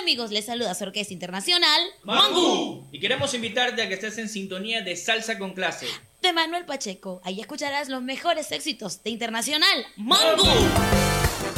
amigos? Les saluda su Orquesta Internacional ¡Mangu! Y queremos invitarte a que estés en sintonía de Salsa con Clase de Manuel Pacheco. Ahí escucharás los mejores éxitos de Internacional ¡Mangu!